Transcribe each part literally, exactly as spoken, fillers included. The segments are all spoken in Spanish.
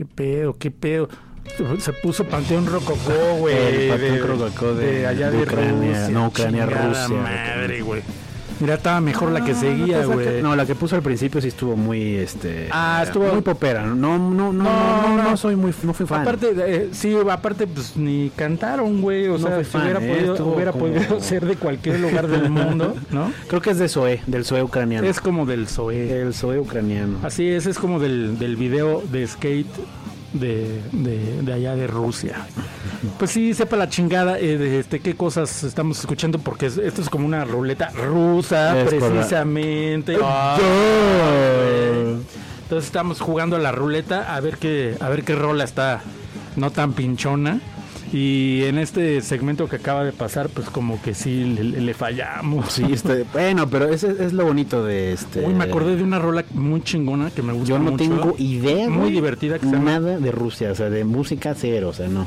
¿Qué pedo? ¿Qué pedo? Se puso Panteón Rococó, güey. El Panteón de, Rococó de, de allá de, de Ucrania. Rusia. No, Ucrania, Chingada Rusia. madre, güey. Mira, estaba mejor no, la que seguía, güey. Pues no, la que puso al principio sí estuvo muy, este... Ah, estuvo... Muy popera. No, no, no, no, no, no, no soy muy... No fui fan. Aparte, eh, sí, aparte, pues, ni cantaron, güey. O no sea, si fan, hubiera, eh, podido, hubiera como... podido ser de cualquier lugar del mundo, ¿no? Creo que es de Zoé, del Zoé ucraniano. Es como del Zoé. El Zoé ucraniano. Así es, es como del, del video de skate de, de, de allá de Rusia. Pues sí, sepa la chingada eh, de este, qué cosas estamos escuchando, porque es, esto es como una ruleta rusa, es precisamente. Oh, entonces estamos jugando a la ruleta a ver qué, a ver qué rola está no tan pinchona. Y en este segmento que acaba de pasar, pues como que sí le, le fallamos. Sí, este, bueno, pero ese es lo bonito de este. Uy, me acordé de una rola muy chingona que me gusta Yo no mucho. tengo idea, muy güey, divertida, que nada se llama... de Rusia, o sea, de música cero, o sea, no.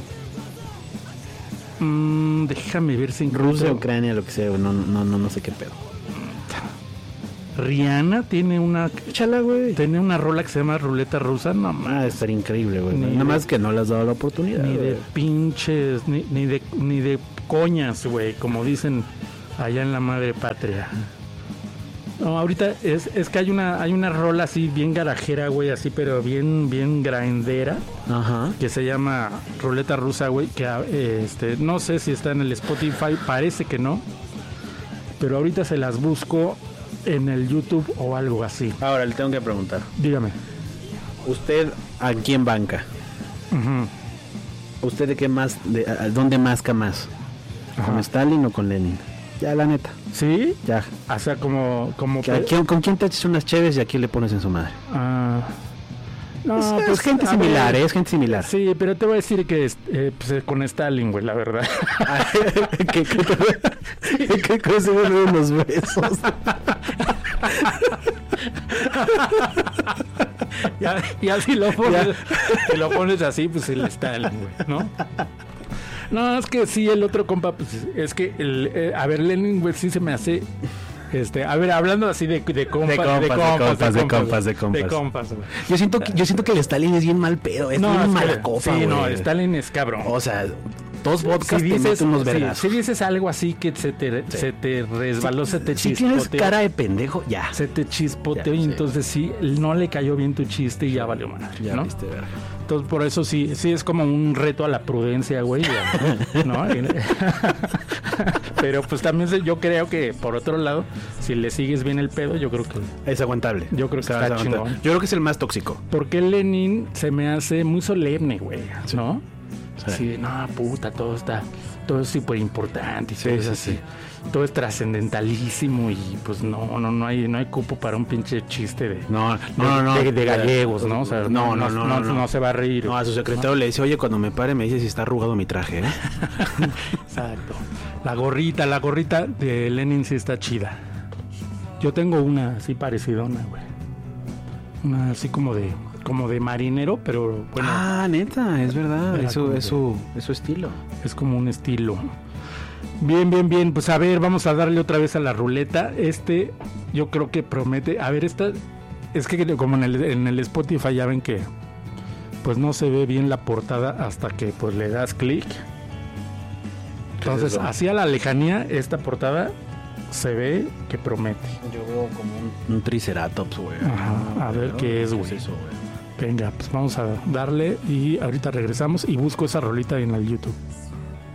Mm, déjame ver si Rusia, Ucrania, lo que sea, no, no, no, no sé qué pedo. Rihanna tiene una, échala, güey. Tiene una rola que se llama Ruleta Rusa, no más. Ah, estaría increíble, güey. Nada de, más que no le has dado la oportunidad. Ni güey. de pinches, ni, ni de ni de coñas, güey, como dicen allá en la madre patria. No, ahorita es, es que hay una hay una rola así bien garajera, güey, así, pero bien bien grindera. Ajá. Que se llama Ruleta Rusa, güey, que eh, este no sé si está en el Spotify, parece que no. Pero ahorita se las busco en el YouTube o algo así. Ahora le tengo que preguntar. Dígame. ¿Usted a quién banca? Uh-huh. ¿Usted de qué más, de a, dónde masca más? Ajá. ¿Con Stalin o con Lenin? Ya, la neta. ¿Sí? Ya. O sea, como... como ¿A quién, ¿Con quién te echas unas cheves y a quién le pones en su madre? Ah... No, es, pues es gente similar, ver, ¿eh? Es gente similar. Sí, pero te voy a decir que eh, pues, con Stalin, güey, la verdad. ¿Qué, qué, qué cosa de unos besos? ya, ya si lo pones, si lo pones así, pues el Stalin, güey, ¿no? No, es que sí, el otro compa, pues es que, el, eh, a ver, Lenin, güey, sí se me hace... Este, a ver, hablando así de, de, compa, de, compas, de, compas, de compas, de compas, de compas, de compas, güey. Yo siento que, yo siento que el Stalin es bien mal pedo, es no, bien es mala que, copa, sí, güey. no, Stalin es cabrón. O sea, dos vodkas si te dices, meten unos vergas. Sí, si dices algo así que se te, sí. se te resbaló, sí, se te si chispoteó. Si tienes cara de pendejo, ya. Se te chispoteó ya, y sí. entonces sí, no le cayó bien tu chiste y ya valió madre, ya ¿no? viste, verga. Entonces por eso sí, sí es como un reto a la prudencia, güey, ¿no? Pero pues también yo creo que por otro lado, si le sigues bien el pedo, yo creo que es aguantable. Yo creo que o sea, está chingón. Yo creo que es el más tóxico. Porque Lenin se me hace muy solemne, güey, ¿no? Sí. Así de, no, puta, todo está, todo es súper importante y sí, todo sí, es así. sí. Todo es trascendentalísimo y pues no, no, no hay, no hay cupo para un pinche chiste de, no, de, no, no, de, de gallegos, ¿no? O sea, no, no, no, no, no, no, no se va a reír. No, a su secretario ¿no? le dice, oye, cuando me pare me dice si está arrugado mi traje, ¿eh? Exacto. La gorrita, la gorrita de Lenin sí está chida. Yo tengo una así parecidona, güey. Una así como de, como de marinero, pero bueno. Ah, neta, es verdad. Eso, es su, es su estilo. Es como un estilo. Bien, bien, bien. Pues a ver, vamos a darle otra vez a la ruleta. Este, yo creo que promete. A ver, esta. Es que como en el, en el Spotify ya ven que pues no se ve bien la portada hasta que pues le das clic. Entonces, así a la lejanía, esta portada se ve que promete. Yo veo como un, un triceratops, güey. Ajá, a ver ¿no? qué es, güey. ¿Qué es eso, güey? Venga, pues vamos a darle y ahorita regresamos y busco esa rolita en el YouTube.